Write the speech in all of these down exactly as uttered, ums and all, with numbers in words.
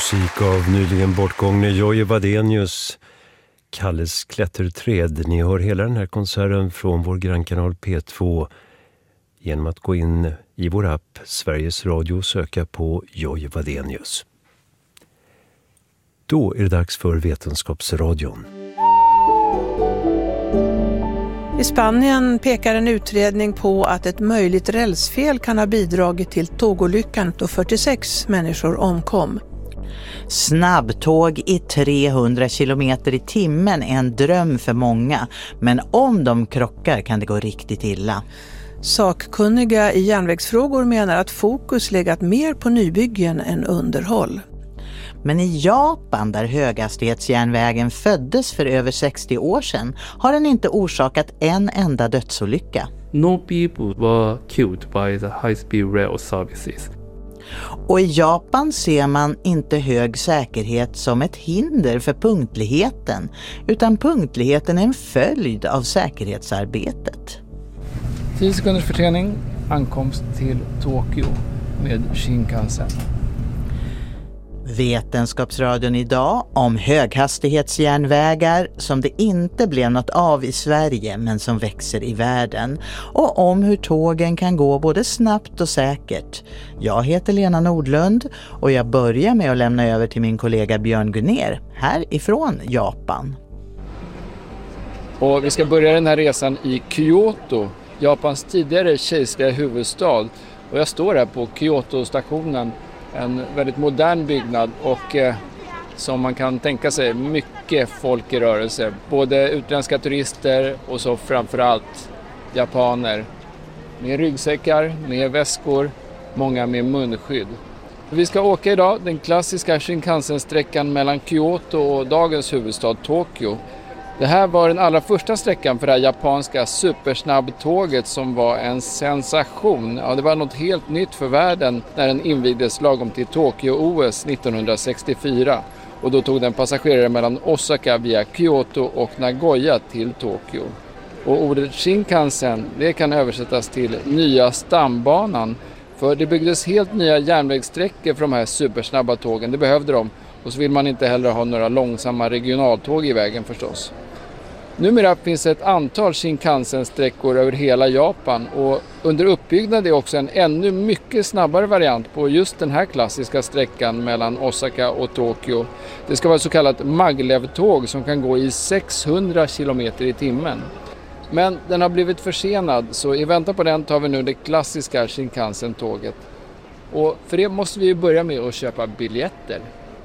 Musik av nyligen bortgångne Jojje Wadenius, Kalles klätterträd. Ni hör hela den här konserten från vår grannkanal P två genom att gå in i vår app Sveriges Radio och söka på Jojje Wadenius. Då är det dags för Vetenskapsradion. I Spanien pekar en utredning på att ett möjligt rälsfel kan ha bidragit till tågolyckan då fyrtiosex människor omkom. Snabbtåg i trehundra kilometer i timmen är en dröm för många, men om de krockar kan det gå riktigt illa. Sakkunniga i järnvägsfrågor menar att fokus legat mer på nybyggen än underhåll. Men i Japan, där höghastighetsjärnvägen föddes för över sextio år sedan, har den inte orsakat en enda dödsolycka. No people were killed by the high-speed rail services. Och i Japan ser man inte hög säkerhet som ett hinder för punktligheten, utan punktligheten är en följd av säkerhetsarbetet. tio sekunders förträning, ankomst till Tokyo med Shinkansen. Vetenskapsradion idag om höghastighetsjärnvägar som det inte blev något av i Sverige men som växer i världen, och om hur tågen kan gå både snabbt och säkert. Jag heter Lena Nordlund och jag börjar med att lämna över till min kollega Björn Gunner härifrån Japan. Och vi ska börja den här resan i Kyoto, Japans tidigare kejserliga huvudstad. Och jag står här på Kyoto-stationen. En väldigt modern byggnad och eh, som man kan tänka sig mycket folk i rörelse. Både utländska turister och så framförallt japaner. Med ryggsäckar, med väskor, många med munskydd. Vi ska åka idag den klassiska Shinkansen-sträckan mellan Kyoto och dagens huvudstad Tokyo. Det här var den allra första sträckan för det här japanska supersnabbtåget som var en sensation. Ja, det var något helt nytt för världen när den invigdes lagom till Tokyo-O S nittonhundrasextiofyra. Och då tog den passagerare mellan Osaka via Kyoto och Nagoya till Tokyo. Och ordet Shinkansen, det kan översättas till nya stambanan. För det byggdes helt nya järnvägssträckor för de här supersnabba tågen, det behövde de. Och så vill man inte heller ha några långsamma regionaltåg i vägen förstås. Numera finns ett antal Shinkansen-sträckor över hela Japan och under uppbyggnad är också en ännu mycket snabbare variant på just den här klassiska sträckan mellan Osaka och Tokyo. Det ska vara ett så kallat maglev-tåg som kan gå i sexhundra kilometer i timmen. Men den har blivit försenad, så i väntan på den tar vi nu det klassiska Shinkansen-tåget. Och för det måste vi börja med att köpa biljetter.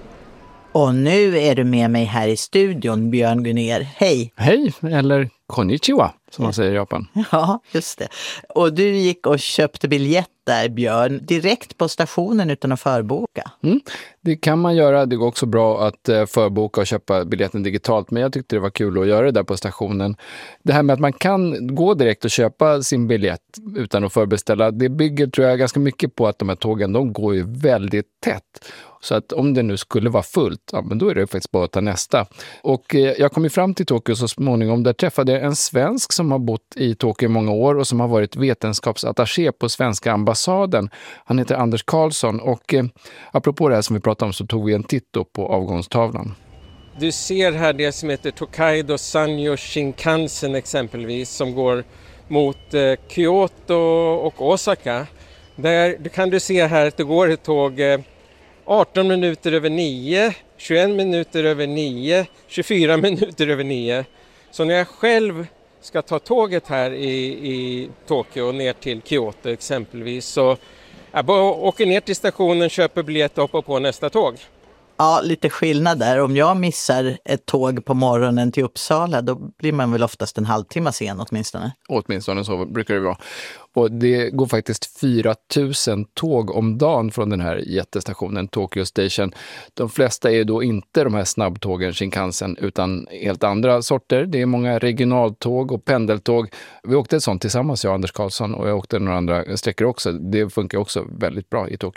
Och nu är du med mig här i studion, Björn Gunner. Hej! Hej, eller konnichiwa, som man säger i Japan. Ja, just det. Och du gick och köpte biljetter, Björn, direkt på stationen utan att förboka. Mm, det kan man göra. Det går också bra att eh, förboka och köpa biljetten digitalt. Men jag tyckte det var kul att göra det där på stationen. Det här med att man kan gå direkt och köpa sin biljett utan att förbeställa, det bygger tror jag ganska mycket på att de här tågen, de går ju väldigt tätt. Så att om det nu skulle vara fullt, ja, men då är det faktiskt bara att ta nästa. Och eh, jag kom ju fram till Tokyo så småningom. Där träffade jag en svensk som har bott i Tokyo i många år och som har varit vetenskapsattaché på svenska ambassaden. Han heter Anders Karlsson och eh, apropå det här som vi pratade om så tog vi en titt då på avgångstavlan. Du ser här det som heter Tokaido Sanyo Shinkansen exempelvis som går mot eh, Kyoto och Osaka. Där kan du se här att det går ett tåg eh, arton minuter över nio, tjugoen minuter över nio, tjugofyra minuter över nio. Så när jag själv ska ta tåget här i, i Tokyo ner till Kyoto exempelvis så jag bara åker ner till stationen, köper biljett och hoppar på nästa tåg. Ja, lite skillnad där. Om jag missar ett tåg på morgonen till Uppsala, då blir man väl oftast en halvtimme sen åtminstone. Åtminstone så brukar det vara. Och det går faktiskt fyra tusen tåg om dagen från den här jättestationen Tokyo Station. De flesta är då inte de här snabbtågen Shinkansen utan helt andra sorter. Det är många regionaltåg och pendeltåg. Vi åkte ett sånt tillsammans, jag och Anders Karlsson, och jag åkte några andra sträckor också. Det funkar också väldigt bra i Tokyo.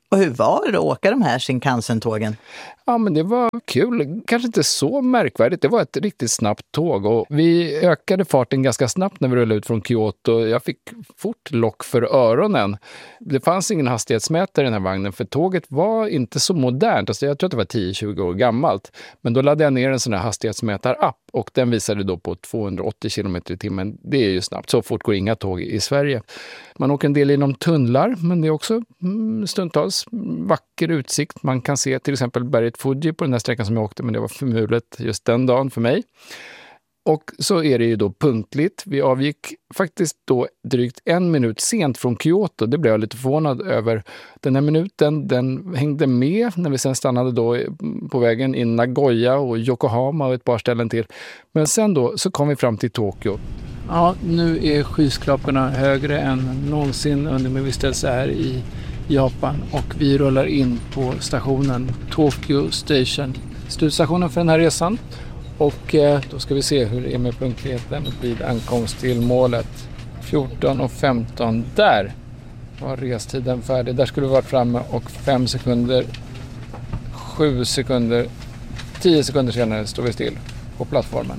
Och hur var det att åka de här Shinkansen-tågen? Ja, men det var kul. Kanske inte så märkvärdigt. Det var ett riktigt snabbt tåg och vi ökade farten ganska snabbt när vi rullade ut från Kyoto. Jag fick fort lock för öronen. Det fanns ingen hastighetsmätare i den här vagnen för tåget var inte så modernt. Alltså jag tror att det var tio till tjugo år gammalt. Men då laddade jag ner en sån här hastighetsmätarapp och den visade då på tvåhundraåttio kilometer i timmen. Det är ju snabbt. Så fort går inga tåg i Sverige. Man åker en del genom tunnlar, men det är också stundtals vacker utsikt. Man kan se till exempel berget Fuji på den här sträckan som jag åkte, men det var förmulet just den dagen för mig. Och så är det ju då punktligt. Vi avgick faktiskt då drygt en minut sent från Kyoto. Det blev jag lite förvånad över. Den här minuten, den hängde med när vi sen stannade då på vägen i Nagoya och Yokohama och ett par ställen till. Men sen då så kom vi fram till Tokyo. Ja, nu är skyskraporna högre än någonsin under min vistelse här i Japan och vi rullar in på stationen Tokyo Station. Slutstationen för den här resan. Och eh, då ska vi se hur det är med punktligheten vid ankomst till målet. fjorton och femton, där var restiden färdig. Där skulle vi varit framme och fem sekunder, sju sekunder, tio sekunder senare står vi still på plattformen.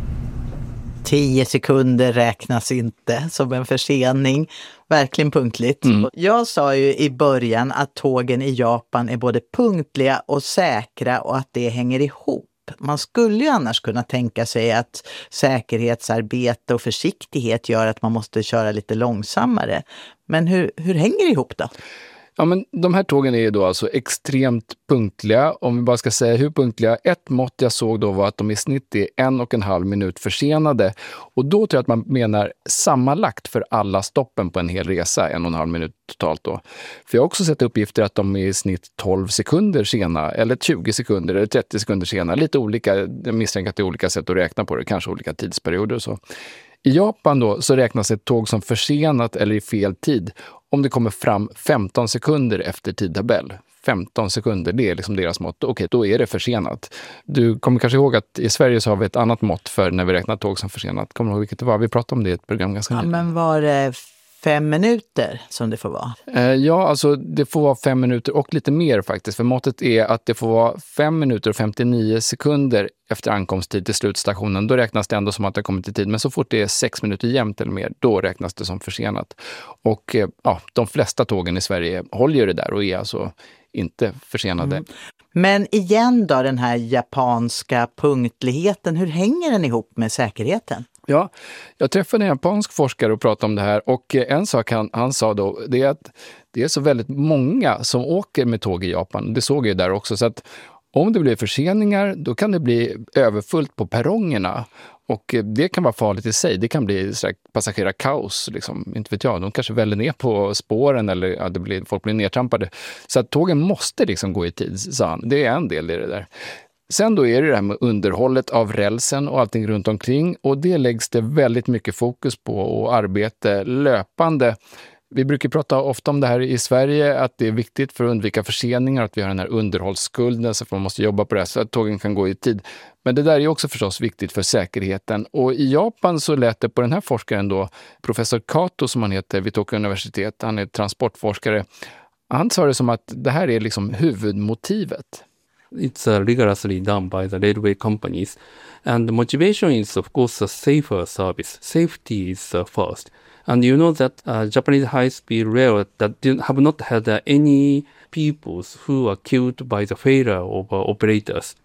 Tio sekunder räknas inte som en försening. Verkligen punktligt. Mm. Jag sa ju i början att tågen i Japan är både punktliga och säkra och att det hänger ihop. Man skulle ju annars kunna tänka sig att säkerhetsarbete och försiktighet gör att man måste köra lite långsammare. Men hur, hur hänger det ihop då? Ja, men de här tågen är ju då alltså extremt punktliga. Om vi bara ska säga hur punktliga. Ett mått jag såg då var att de i snitt är en och en halv minut försenade. Och då tror jag att man menar sammanlagt för alla stoppen på en hel resa. En och en halv minut totalt då. För jag har också sett uppgifter att de är i snitt tolv sekunder sena. Eller tjugo sekunder eller trettio sekunder sena. Lite olika, jag misstänker att det är olika sätt att räkna på det. Kanske olika tidsperioder och så. I Japan då så räknas ett tåg som försenat eller i fel tid om det kommer fram femton sekunder efter tidtabell. femton sekunder, det är liksom deras mått. Okej, då är det försenat. Du kommer kanske ihåg att i Sverige så har vi ett annat mått för när vi räknar tåg som försenat. Kommer du ihåg vilket det var? Vi pratade om det i ett program ganska nyligen. Ja, men var det fem minuter som det får vara? Eh, ja, alltså det får vara fem minuter och lite mer faktiskt. För måttet är att det får vara fem minuter och femtionio sekunder efter ankomsttid till slutstationen. Då räknas det ändå som att det har kommit i tid. Men så fort det är sex minuter jämnt eller mer, då räknas det som försenat. Och eh, ja, de flesta tågen i Sverige håller ju det där och är alltså inte försenade. Mm. Men igen då, den här japanska punktligheten, hur hänger den ihop med säkerheten? Ja, jag träffade en japansk forskare och pratade om det här och en sak han, han sa då, det är att det är så väldigt många som åker med tåg i Japan. Det såg jag där också, så att om det blir förseningar då kan det bli överfullt på perrongerna. Och det kan vara farligt i sig. Det kan bli passagerarkaos, liksom. Inte vet jag. De kanske väller ner på spåren eller ja, det blir, folk blir nedtrampade. Så att tågen måste liksom gå i tid, sa han. Det är en del i det där. Sen då är det det här med underhållet av rälsen och allting runt omkring. Och det läggs det väldigt mycket fokus på och arbete löpande. Vi brukar prata ofta om det här i Sverige, att det är viktigt för att undvika förseningar, att vi har den här underhållsskulden så att man måste jobba på det så att tågen kan gå i tid. Men det där är också förstås viktigt för säkerheten. Och i Japan så lät det på den här forskaren då, professor Kato som han heter vid Tokyo universitet, han är transportforskare. Han sa det som att det här är liksom huvudmotivet. It's uh, rigorously done by the railway companies. And the motivation is of course a safer service. Safety is uh, first. And you know that uh, Japanese high-speed rail that didn't, have not had uh, any people who are killed by the failure of uh, operators.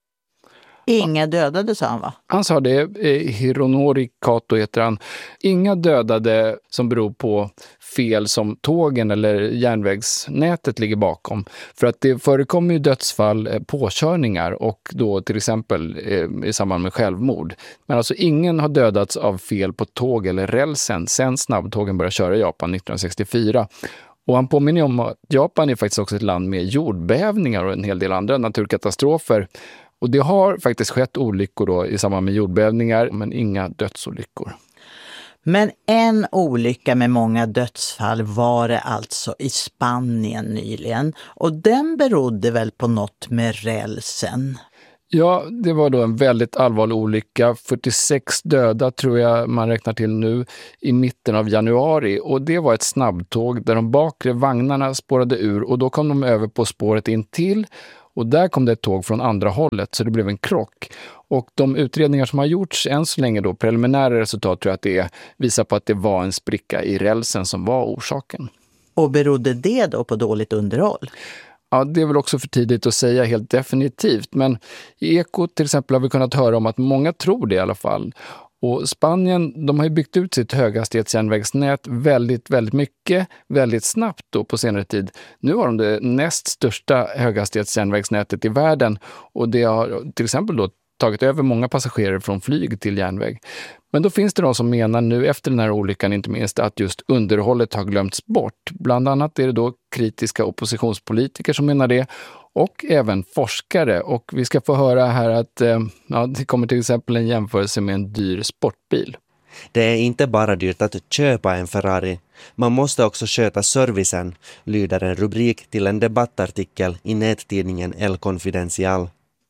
Inga dödade, sa han, va? Han sa det, eh, Hironori Kato heter han. Inga dödade som beror på fel som tågen eller järnvägsnätet ligger bakom. För att det förekommer ju dödsfall, eh, påkörningar och då till exempel eh, i samband med självmord. Men alltså ingen har dödats av fel på tåg eller rälsen sen snabbtågen började köra i Japan nittonhundrasextiofyra. Och han påminner om att Japan är faktiskt också ett land med jordbävningar och en hel del andra naturkatastrofer. Och det har faktiskt skett olyckor då i samband med jordbävningar, men inga dödsolyckor. Men en olycka med många dödsfall var det alltså i Spanien nyligen. Och den berodde väl på något med rälsen? Ja, det var då en väldigt allvarlig olycka. fyrtiosex döda tror jag man räknar till nu i mitten av januari. Och det var ett snabbtåg där de bakre vagnarna spårade ur och då kom de över på spåret in till. Och där kom det ett tåg från andra hållet så det blev en krock. Och de utredningar som har gjorts än så länge då, preliminära resultat tror jag att det är, visar på att det var en spricka i rälsen som var orsaken. Och berodde det då på dåligt underhåll? Ja, det är väl också för tidigt att säga helt definitivt. Men i Ekot till exempel har vi kunnat höra om att många tror det i alla fall. Och Spanien, de har ju byggt ut sitt höghastighetsjärnvägsnät väldigt, väldigt mycket, väldigt snabbt då på senare tid. Nu har de det näst största höghastighetsjärnvägsnätet i världen och det har till exempel då tagit över många passagerare från flyg till järnväg. Men då finns det de som menar nu efter den här olyckan inte minst att just underhållet har glömts bort. Bland annat är det då kritiska oppositionspolitiker som menar det och även forskare. Och vi ska få höra här att eh, ja, det kommer till exempel en jämförelse med en dyr sportbil. Det är inte bara dyrt att köpa en Ferrari. Man måste också sköta servicen, lyder en rubrik till en debattartikel i nättidningen El Confidencial.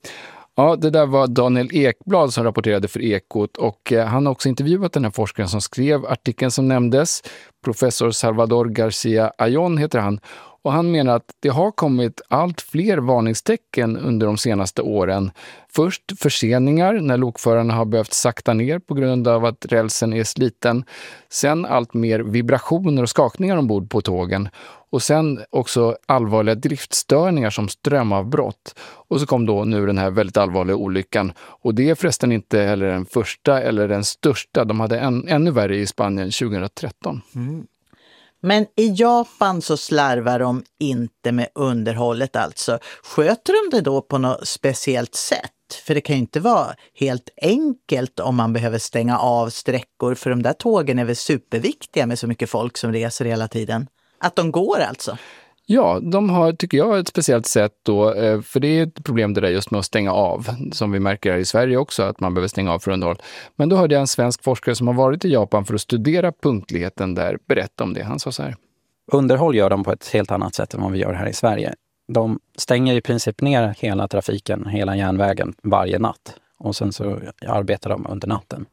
Ja, det där var Daniel Ekblad som rapporterade för Ekot och eh, han har också intervjuat den här forskaren som skrev artikeln som nämndes. Professor Salvador Garcia Ayon heter han. Och han menar att det har kommit allt fler varningstecken under de senaste åren. Först förseningar när lokförarna har behövt sakta ner på grund av att rälsen är sliten. Sen allt mer vibrationer och skakningar ombord på tågen. Och sen också allvarliga driftstörningar som strömavbrott. Och så kom då nu den här väldigt allvarliga olyckan. Och det är förresten inte heller den första eller den största. De hade en, ännu värre i Spanien tjugohundratretton. Mm. Men i Japan så slarvar de inte med underhållet alltså. Sköter de det då på något speciellt sätt? För det kan ju inte vara helt enkelt om man behöver stänga av sträckor. För de där tågen är väl superviktiga med så mycket folk som reser hela tiden. Att de går alltså? Ja, de har, tycker jag, ett speciellt sätt då, för det är ett problem det där just med att stänga av, som vi märker här i Sverige också, att man behöver stänga av för underhåll. Men då hörde jag en svensk forskare som har varit i Japan för att studera punktligheten där berätta om det. Han sa så här. Underhåll gör de på ett helt annat sätt än vad vi gör här i Sverige. De stänger i princip ner hela trafiken, hela järnvägen varje natt. Och sen så arbetar de under natten.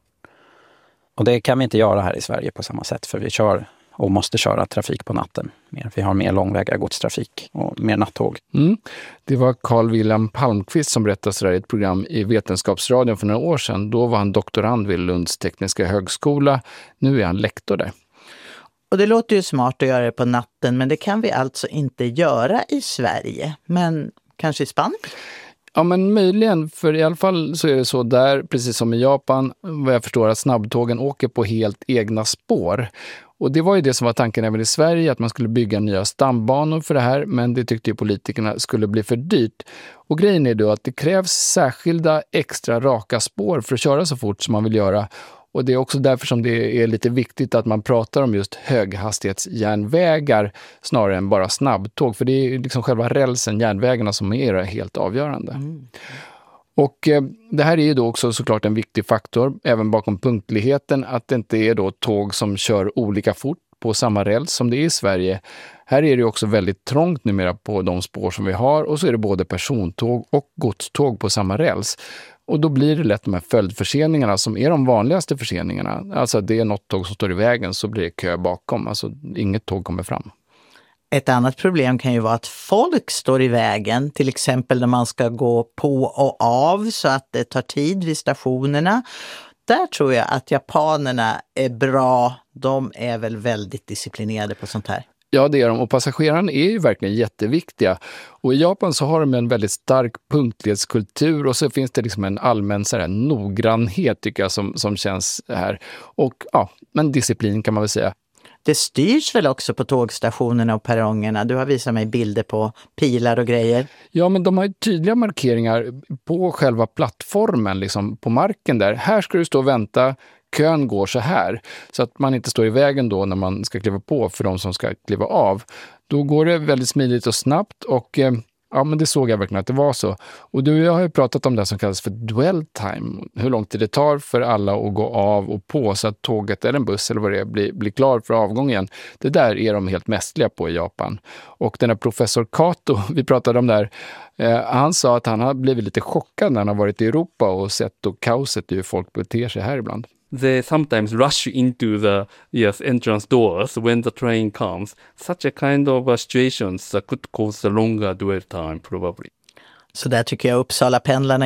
Och det kan vi inte göra här i Sverige på samma sätt, för vi kör och måste köra trafik på natten. Vi har mer långväga godstrafik och mer nattåg. Mm. Det var Carl Wilhelm Palmqvist som berättade så där i ett program i Vetenskapsradion för några år sedan. Då var han doktorand vid Lunds tekniska högskola. Nu är han lektor där. Och det låter ju smart att göra det på natten, men det kan vi alltså inte göra i Sverige. Men kanske i Spanien? Ja, men möjligen, för i alla fall så är det så där, precis som i Japan, vad jag förstår att snabbtågen åker på helt egna spår. Och det var ju det som var tanken även i Sverige, att man skulle bygga nya stambanor för det här, men det tyckte ju politikerna skulle bli för dyrt. Och grejen är då att det krävs särskilda extra raka spår för att köra så fort som man vill göra. Och det är också därför som det är lite viktigt att man pratar om just höghastighetsjärnvägar snarare än bara snabbtåg. För det är liksom själva rälsen, järnvägarna, som är helt avgörande. Mm. Och eh, det här är ju då också såklart en viktig faktor, även bakom punktligheten, att det inte är då tåg som kör olika fort på samma räls som det är i Sverige. Här är det också väldigt trångt numera på de spår som vi har, och så är det både persontåg och godståg på samma räls. Och då blir det lätt de här följdförseningarna som är de vanligaste förseningarna. Alltså att det är något tåg som står i vägen så blir det kö bakom. Alltså inget tåg kommer fram. Ett annat problem kan ju vara att folk står i vägen, till exempel när man ska gå på och av så att det tar tid vid stationerna. Där tror jag att japanerna är bra. De är väl väldigt disciplinerade på sånt här. Ja, det är de. Och passagerarna är ju verkligen jätteviktiga. Och i Japan så har de en väldigt stark punktlighetskultur och så finns det liksom en allmän så här noggrannhet tycker jag som, som känns här. Och ja, men disciplin kan man väl säga. Det styrs väl också på tågstationerna och perrongerna? Du har visat mig bilder på pilar och grejer. Ja, men de har ju tydliga markeringar på själva plattformen, liksom på marken där. Här ska du stå och vänta. Kön går så här, så att man inte står i vägen då när man ska kliva på för de som ska kliva av. Då går det väldigt smidigt och snabbt och eh, Ja, men det såg jag verkligen att det var så. Och du och jag har ju pratat om det som kallas för dwell time. Hur lång tid det tar för alla att gå av och på så att tåget eller en buss eller vad det är blir, blir klar för avgången. Det där är de helt mästerliga på i Japan. Och den här professor Kato, vi pratade om där, eh, han sa att han har blivit lite chockad när han har varit i Europa och sett då kaoset i hur folk beter sig här ibland. They sometimes rush into the yes entrance doors when the train comes. Such a kind of uh, situations that could cause a longer dwell time probably. Så där tycker jag Uppsala pendlarna